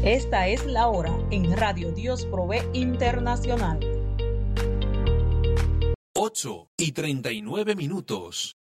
Esta es la hora en Radio Dios Provee Internacional. 8:39.